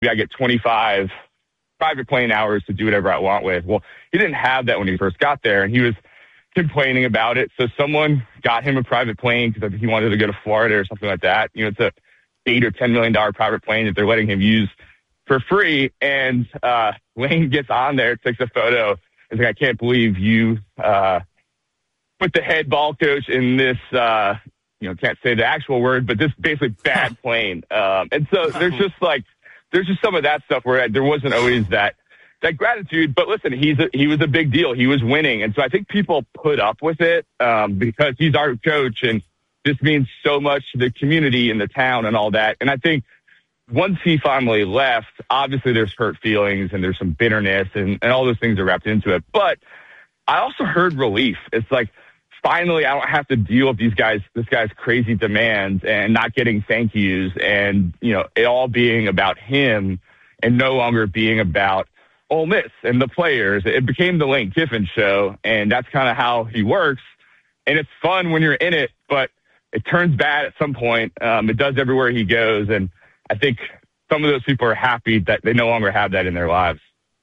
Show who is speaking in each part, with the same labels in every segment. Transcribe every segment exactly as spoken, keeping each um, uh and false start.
Speaker 1: I get twenty-five private plane hours to do whatever I want with. Well, he didn't have that when he first got there, and he was complaining about it. So someone got him a private plane because he wanted to go to Florida or something like that. You know, it's a eight or ten million dollar private plane that they're letting him use for free. And uh, Lane gets on there, takes a photo. He's like, I can't believe you uh, put the head ball coach in this. Uh, you know, can't say the actual word, but this basically bad plane. Um, and so there's just like there's just some of that stuff where there wasn't always that. That gratitude, but listen, he's a, he was a big deal. He was winning, and so I think people put up with it um, because he's our coach, and this means so much to the community and the town and all that. And I think once he finally left, obviously there's hurt feelings and there's some bitterness, and, and all those things are wrapped into it. But I also heard relief. It's like finally I don't have to deal with these guys, this guy's crazy demands, and not getting thank yous, and you know it all being about him and no longer being about Ole Miss and the players. It became the Lane Kiffin show, and that's kind of how he works. And it's fun when you're in it, but it turns bad at some point. Um, it does everywhere he goes, and I think some of those people are happy that they no longer have that in their lives.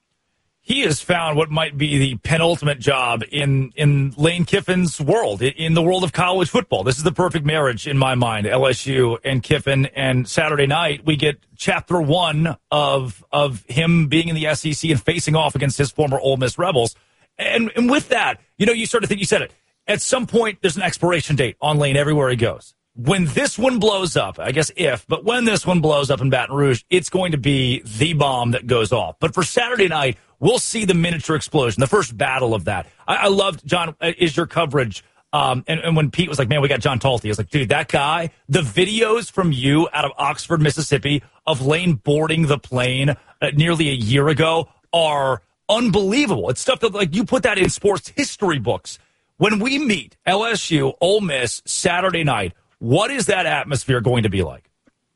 Speaker 2: He has found what might be the penultimate job in, in Lane Kiffin's world, in the world of college football. This is the perfect marriage in my mind, L S U and Kiffin. And Saturday night, we get chapter one of of him being in the S E C and facing off against his former Ole Miss Rebels. And, and with that, you know, you sort of think, you said it, at some point there's an expiration date on Lane everywhere he goes. When this one blows up, I guess if, but when this one blows up in Baton Rouge, it's going to be the bomb that goes off. But for Saturday night, we'll see the miniature explosion, the first battle of that. I, I loved, John, is your coverage. Um, and, and when Pete was like, man, we got John Talty, I was like, dude, that guy, the videos from you out of Oxford, Mississippi, of Lane boarding the plane uh, nearly a year ago are unbelievable. It's stuff that, like, you put that in sports history books. When we meet L S U, Ole Miss, Saturday night, what is that atmosphere going to be like?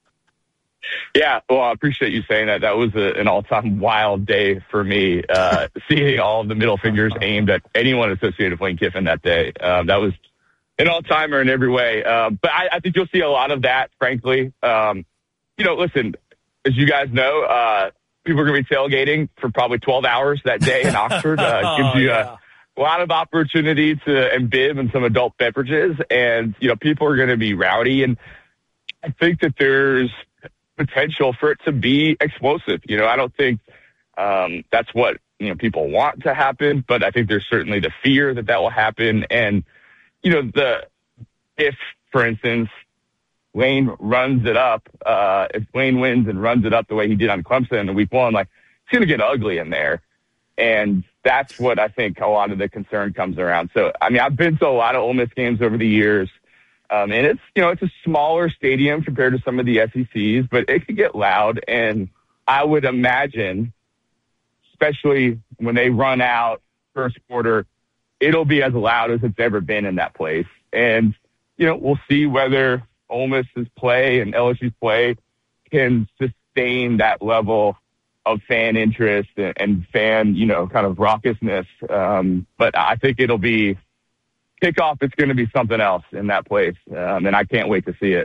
Speaker 1: Yeah, well, I appreciate you saying that. That was a, an all-time wild day for me, uh, seeing all of the middle fingers aimed at anyone associated with Lane Kiffin that day. Um, that was an all-timer in every way. Uh, but I, I think you'll see a lot of that, frankly. Um, you know, listen, as you guys know, uh, people are going to be tailgating for probably twelve hours that day in Oxford. Uh,
Speaker 2: oh,
Speaker 1: gives you
Speaker 2: yeah.
Speaker 1: a a lot of opportunity to embib and some adult beverages, and, you know, people are going to be rowdy. And I think that there's potential for it to be explosive. You know, I don't think um, that's what, you know, people want to happen, but I think there's certainly the fear that that will happen. And, you know, the, if, for instance, Lane runs it up, uh, if Lane wins and runs it up the way he did on Clemson in week one, like, it's going to get ugly in there. And that's what I think a lot of the concern comes around. So, I mean, I've been to a lot of Ole Miss games over the years, um, and it's, you know, it's a smaller stadium compared to some of the S E Cs, but it could get loud. And I would imagine, especially when they run out first quarter, it'll be as loud as it's ever been in that place. And, you know, we'll see whether Ole Miss's play and L S U's play can sustain that level of fan interest and, and fan, you know, kind of raucousness. Um, but I think it'll be kickoff. It's going to be something else in that place. Um, and I can't wait to see it.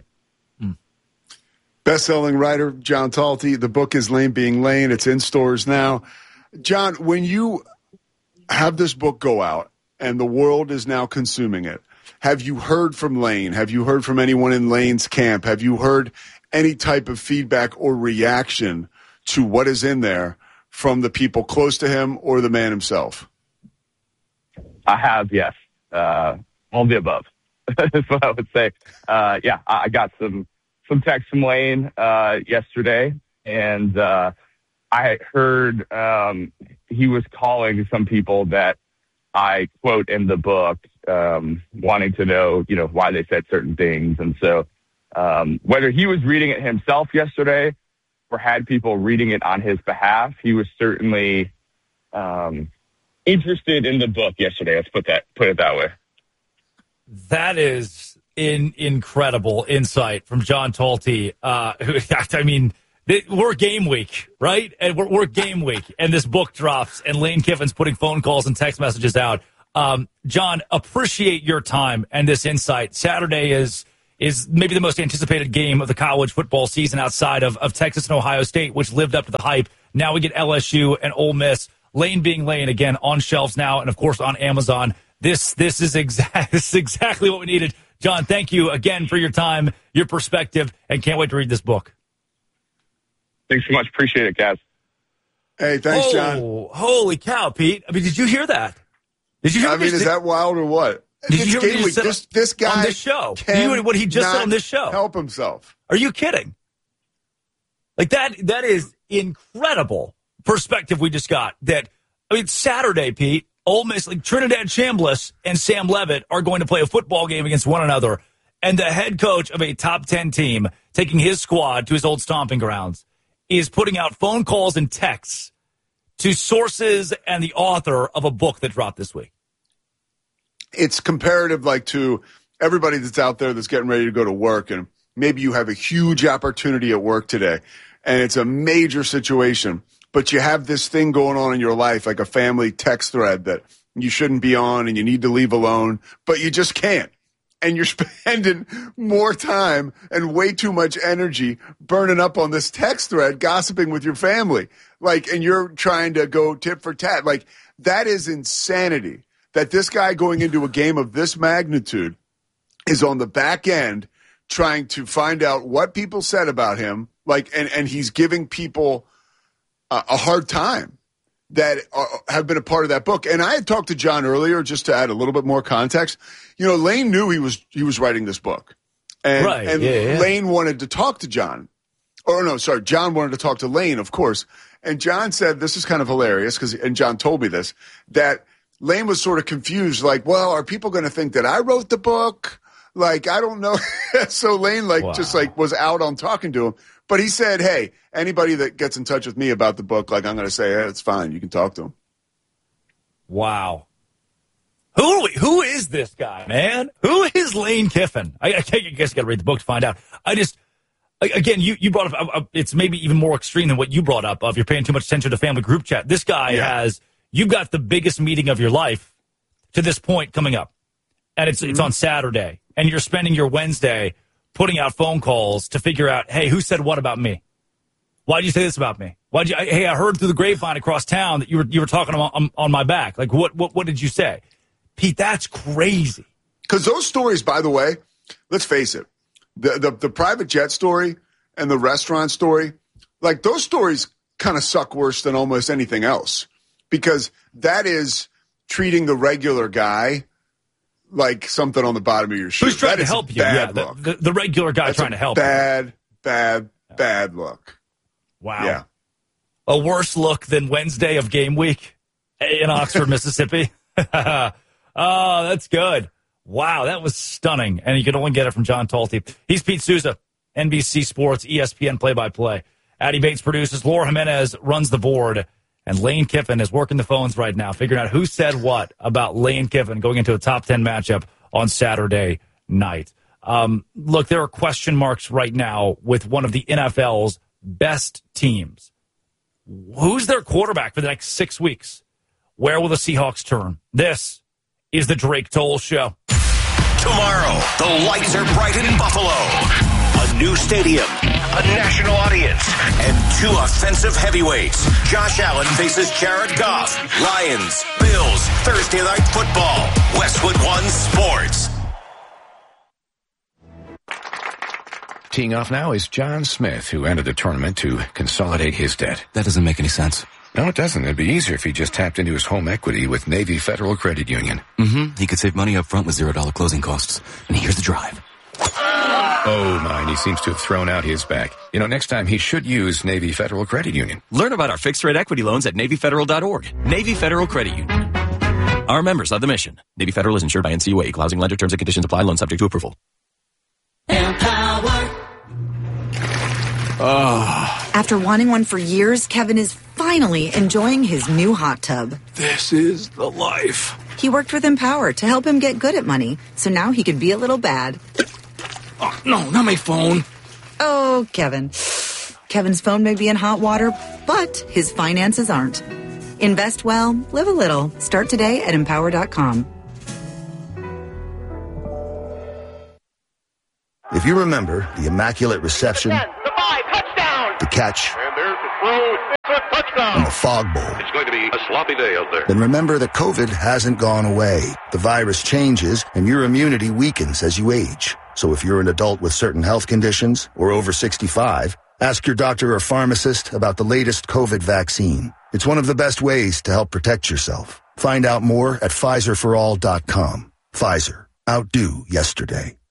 Speaker 3: Best-selling writer, John Talty. The book is Lane Being Lane. It's in stores now. John, when you have this book go out and the world is now consuming it, have you heard from Lane? Have you heard from anyone in Lane's camp? Have you heard any type of feedback or reaction to what is in there from the people close to him or the man himself?
Speaker 1: I have, yes. Uh, all of the above. That's what I would say. Uh, yeah, I got some, some text from Lane uh, yesterday, and uh, I heard um, he was calling some people that I quote in the book, um, wanting to know, you know, why they said certain things. And so um, whether he was reading it himself yesterday or had people reading it on his behalf, he was certainly um, interested in the book yesterday. Let's put that put it that way.
Speaker 2: That is in incredible insight from John Talty. Uh, I mean, we're game week, right? And we're, we're game week, and this book drops, and Lane Kiffin's putting phone calls and text messages out. Um, John, appreciate your time and this insight. Saturday is is maybe the most anticipated game of the college football season outside of, of Texas and Ohio State, which lived up to the hype. Now we get L S U and Ole Miss. Lane being Lane, again, on shelves now and, of course, on Amazon. This this is, exa- this is exactly what we needed. John, thank you again for your time, your perspective, and can't wait to read this book.
Speaker 1: Thanks so much. Appreciate it, guys.
Speaker 3: Hey, thanks,
Speaker 2: oh,
Speaker 3: John.
Speaker 2: Holy cow, Pete. I mean, did you hear that? Did you hear
Speaker 3: I mean, is that wild or what?
Speaker 2: Did
Speaker 3: it's
Speaker 2: you hear
Speaker 3: game
Speaker 2: what
Speaker 3: week.
Speaker 2: he
Speaker 3: This, this guy
Speaker 2: on this show? Did you hear what he just said on this show?
Speaker 3: Help himself.
Speaker 2: Are you kidding? Like that that is incredible perspective we just got. That I mean, Saturday, Pete, Ole Miss, like Trinidad Chambliss and Sam Levitt are going to play a football game against one another, and the head coach of a top ten team taking his squad to his old stomping grounds is putting out phone calls and texts to sources and the author of a book that dropped this week.
Speaker 3: It's comparative, like, to everybody that's out there that's getting ready to go to work, and maybe you have a huge opportunity at work today, and it's a major situation, but you have this thing going on in your life, like a family text thread that you shouldn't be on and you need to leave alone, but you just can't. And you're spending more time and way too much energy burning up on this text thread, gossiping with your family. Like, and you're trying to go tit for tat. Like, that is insanity that this guy going into a game of this magnitude is on the back end trying to find out what people said about him. Like, and, and he's giving people a, a hard time that are, have been a part of that book. And I had talked to John earlier, just to add a little bit more context. You know, Lane knew he was he was writing this book. And,
Speaker 2: right,
Speaker 3: and
Speaker 2: yeah, yeah.
Speaker 3: Lane wanted to talk to John. Or no, sorry, John wanted to talk to Lane, of course. And John said, this is kind of hilarious, because, and John told me this, that Lane was sort of confused, like, well, are people going to think that I wrote the book? Like, I don't know. So Lane, like, wow. just like was out on talking to him. But he said, hey, anybody that gets in touch with me about the book, like, I'm going to say, hey, it's fine. You can talk to him.
Speaker 2: Wow. Who who is this guy, man? Who is Lane Kiffin? I, I guess you got to read the book to find out. I just, again, you, you brought up, uh, it's maybe even more extreme than what you brought up of you're paying too much attention to family group chat. This guy yeah. has, you've got the biggest meeting of your life to this point coming up. And it's mm-hmm. it's on Saturday. And you're spending your Wednesday putting out phone calls to figure out, hey, who said what about me? Why'd you say this about me? Why'd you? Hey, I heard through the grapevine across town that you were you were talking on, on, on my back. Like, what what what did you say, Pete? That's crazy.
Speaker 3: Because those stories, by the way, let's face it, the, the the private jet story and the restaurant story, like those stories kind of suck worse than almost anything else, because that is treating the regular guy like something on the bottom of your shoe.
Speaker 2: Who's trying
Speaker 3: that
Speaker 2: to help you?
Speaker 3: Bad
Speaker 2: yeah,
Speaker 3: look.
Speaker 2: The, the, the regular guy
Speaker 3: That's
Speaker 2: trying to help
Speaker 3: bad,
Speaker 2: you.
Speaker 3: Bad, bad, bad look.
Speaker 2: Wow.
Speaker 3: Yeah.
Speaker 2: A worse look than Wednesday of game week in Oxford, Mississippi. Oh, that's good. Wow, that was stunning. And you can only get it from John Talty. He's Pete Souza, N B C Sports, E S P N play-by-play. Addie Bates produces. Laura Jimenez runs the board. And Lane Kiffin is working the phones right now, figuring out who said what about Lane Kiffin going into a top ten matchup on Saturday night. Um, look, there are question marks right now with one of the N F L's best teams. Who's their quarterback for the next six weeks? Where will the Seahawks turn? This is the Drake Toll Show.
Speaker 4: Tomorrow, the lights are bright in Buffalo. A new stadium, a national audience, and two offensive heavyweights. Josh Allen faces Jared Goff. Lions, Bills, Thursday Night Football. Westwood One Sports.
Speaker 5: Teeing off now is John Smith, who entered the tournament to consolidate his debt.
Speaker 6: That doesn't make any sense.
Speaker 5: No, it doesn't. It'd be easier if he just tapped into his home equity with Navy Federal Credit Union.
Speaker 6: Mm-hmm. He could save money up front with zero dollar closing costs. And here's the drive.
Speaker 5: Oh, my, and he seems to have thrown out his back. You know, next time he should use Navy Federal Credit Union.
Speaker 7: Learn about our fixed-rate equity loans at Navy Federal dot org. Navy Federal Credit Union. Our members of the mission. Navy Federal is insured by N C U A. Equal housing lender. Terms and conditions apply. Loan subject to approval.
Speaker 8: Empower.
Speaker 9: Oh. After wanting one for years, Kevin is finally enjoying his new hot tub.
Speaker 10: This is the life.
Speaker 9: He worked with Empower to help him get good at money, so now he can be a little bad.
Speaker 10: Oh, no, not my phone.
Speaker 9: Oh, Kevin. Kevin's phone may be in hot water, but his finances aren't. Invest well, live a little. Start today at empower dot com.
Speaker 8: If you remember the immaculate reception,
Speaker 11: the five, touchdown,
Speaker 8: the catch,
Speaker 11: and there's the throw, it's a touchdown,
Speaker 8: and the fog bowl,
Speaker 11: it's going to be a sloppy day out there.
Speaker 8: Then remember that COVID hasn't gone away. The virus changes, and your immunity weakens as you age. So if you're an adult with certain health conditions or over sixty-five, ask your doctor or pharmacist about the latest COVID vaccine. It's one of the best ways to help protect yourself. Find out more at Pfizer for all dot com. Pfizer. Outdo yesterday.